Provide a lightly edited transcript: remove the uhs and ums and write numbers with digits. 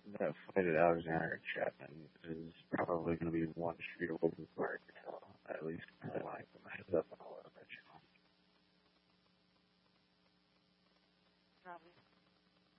that fight at Alexander Chapman is probably going to be one street away from Clark, so at least I want to put my heads up on a little bit, you know.